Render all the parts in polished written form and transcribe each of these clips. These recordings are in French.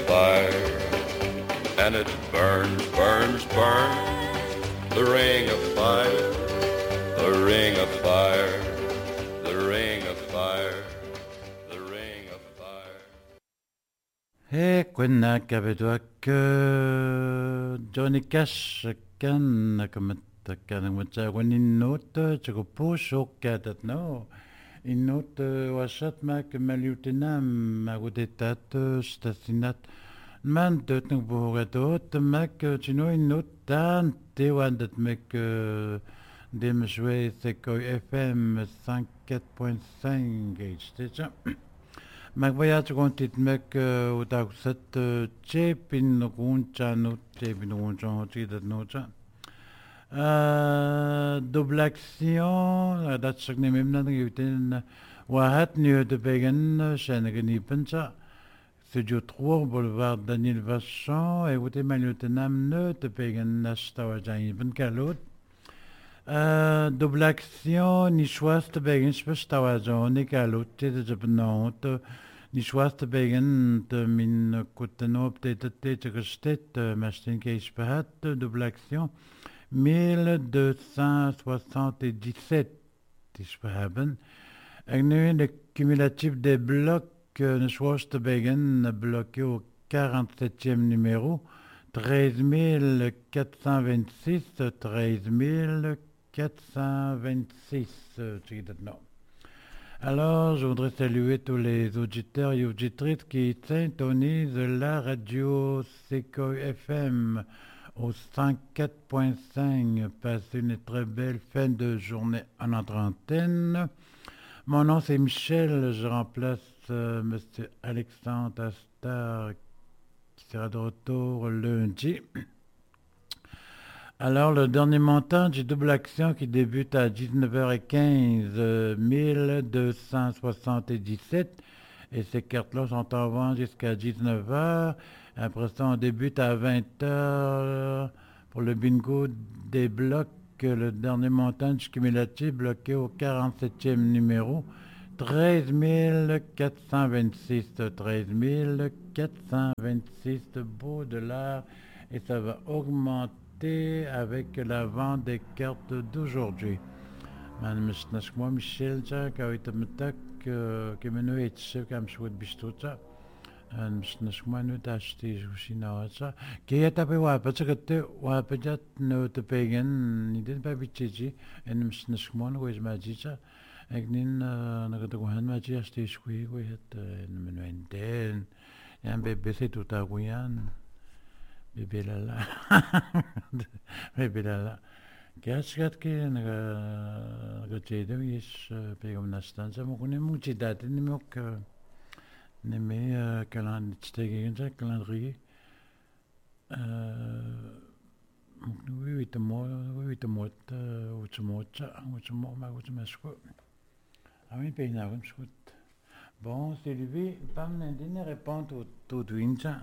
fire, and it burns, burns, burns. The ring of fire, the ring of fire, the ring of fire, the ring of fire. Quenna cabedoak Johnny Cash kan kan wata when in note to push ok that no in note washat mak malutinam magudetat stasinat man dot no bogatot mak chino in note dan te wan dat mek dem jouer Seco FM 54.5 gauge déjà. Magvayat kontit mek utaksat chepin kuncha no chepin kuncha chidat nocha. Double action dat zeg niet meer naar de wahat nu de begen shenegeni pencha. Studio 3 boulevard Daniel Vachon et vous manutenam ne de begen nastawajan ben kalot. Double action ni schwas de begen spestawajan ni kalot de jebnot. Die schwarze Begen min Cotenop de gestet machine case behat double action 1277 is we hebben. En nu de cumulatif des blocs de schwarze Begen bloqué au 47e numéro 13426 13426 tu dis non. Alors, je voudrais saluer tous les auditeurs et auditrices qui syntonisent la radio Seco FM au 104.5. Passez une très belle fin de journée en notre antenne. Mon nom c'est Michel, je remplace Monsieur Alexandre Astar qui sera de retour lundi. Alors, le dernier montant du double action qui débute à 19h15, 1277. Et ces cartes-là sont en vente jusqu'à 19h. Après ça, on débute à 20h pour le bingo des blocs. Le dernier montant du cumulatif bloqué au 47e numéro. 13 426. 13 426 beaux dollars. Et ça va augmenter avec la vente des cartes d'aujourd'hui. Man moi Michel Jack a été metak que menu est ce comme je veux bistuta an moi nu d'acheter aussi na ça qui est appelé wa parce que tu wa peut-être ne te payen ni den pas bitiji en moi no is magica egnin na que tu han magi acheter shui we het menu enten un bébé c'est tout à Guyane. Bébé Lala. Bébé Lala. Qu'est-ce que tu dis pegam nastan ça mon muchi date ni mok ni me calendrier calendrier oui te mo ma ah oui pays na bon c'est lui pas me répondre tout wincha.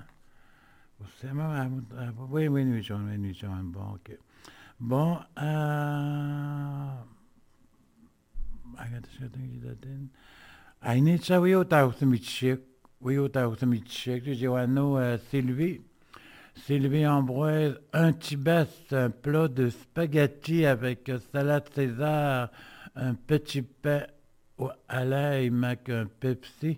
Oui, bon, ok. Bon, Ainitsa, oui, au Taoussamichek, Sylvie Ambroise, un tibas, un plat de spaghetti avec salade César, un petit pain à l'ail, mac, un Pepsi.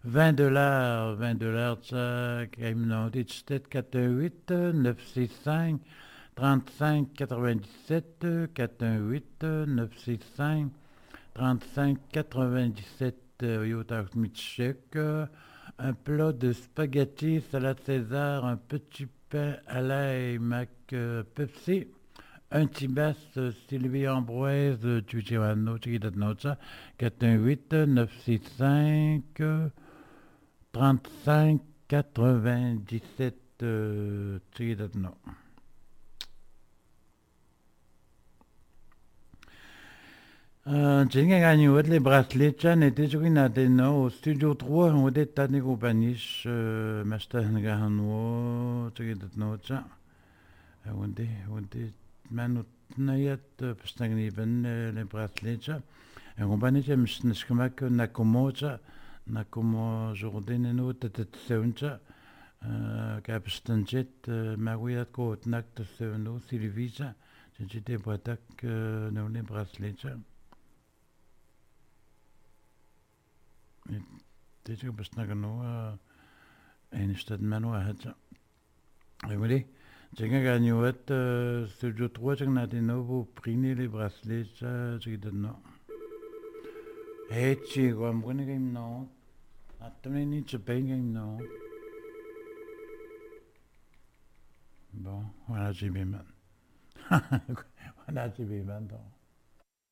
$20, ça, Caïmnon, Ditchtet, 418 965 35 97 418 965 35 97 Yota Mitchek, un plat de spaghetti, salade César, un petit pain à l'ail, mac, Pepsi, un tibas, Sylvie Ambroise, Tujiwano, Chikidatnocha, 418 965 35 97 Chikidatno. J'ai gagné les bracelets, Chan était joué au studio 3, on était tanné compagnie, Mastan Gahano, Chikidatno, on était manut nayat, Pastagni Ben, les bracelets, et compagnie, je me suis Nakomo, Nakomo Jordan et nous, Tete Seuncha, Capstan jet Maria ko nak to no Silvisa j'étais boitak no les bracelets تيجي بس نغنوا انشتد منو هذا oui j'ai gagné ce jeu 3 j'ai gagné nouveau prix les bracelets j'ai donné hey chico I'm gonna game no attends ni tu payes game no bon voilà j'ai bien voilà j'ai bien donc